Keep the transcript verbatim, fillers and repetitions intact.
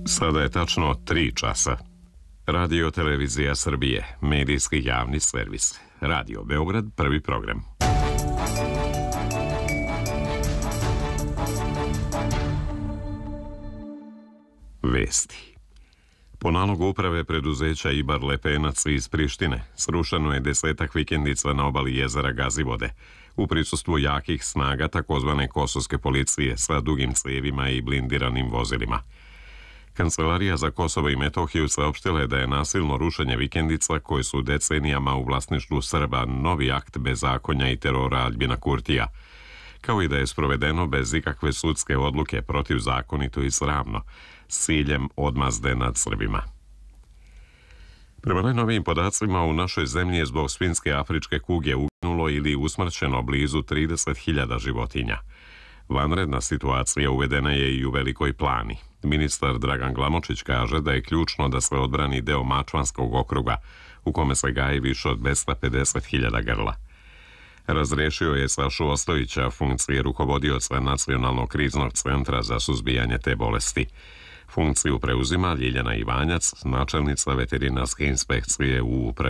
Sada je tačno tri časa. Radio Televizija Srbije, medijski javni servis. Radio Beograd, prvi program. Vesti. Po nalogu uprave preduzeća Ibar Lepenac iz Prištine srušeno je desetak vikendica na obali jezera Gazivode u prisustvu jakih snaga takozvane kosovske policije sa dugim cijevima i blindiranim vozilima. Kancelarija za Kosovo i Metohiju saopštila je da je nasilno rušenje vikendica koje su decenijama u vlasništvu Srba novi akt bezakonja i terora Aljbina Kurtija, kao i da je sprovedeno bez ikakve sudske odluke protivzakonito i sramno, s ciljem odmazde nad Srbima. Prema najnovijim podacima, u našoj zemlji je zbog svinjske afričke kuge uginulo ili usmrćeno blizu trideset hiljada životinja. Vanredna situacija uvedena je i u Velikoj Plani. Ministar Dragan Glamočić kaže da je ključno da se odbrani deo Mačvanskog okruga, u kome se gaji više od dvesta pedeset hiljada grla. Razrešio je Sašu Ostojića funkcije rukovodioca Nacionalnog kriznog centra za suzbijanje te bolesti. Funkciju preuzima Ljiljana Ivanjac, načelnica veterinarske inspekcije u Upravi